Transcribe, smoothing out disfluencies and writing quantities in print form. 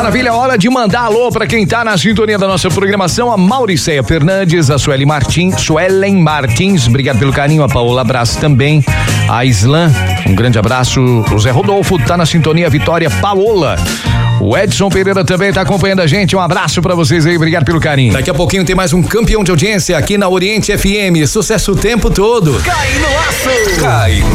Maravilha, hora de mandar alô pra quem tá na sintonia da nossa programação, a Mauriceia Fernandes, a Suelen Martins, obrigado pelo carinho, a Paola abraço também, a Islan, um grande abraço, o Zé Rodolfo tá na sintonia, a Vitória Paola. O Edson Pereira também tá acompanhando a gente. Um abraço pra vocês aí, obrigado pelo carinho. Daqui a pouquinho tem mais um campeão de audiência aqui na Oriente FM. Sucesso o tempo todo. Cai no laço! Cai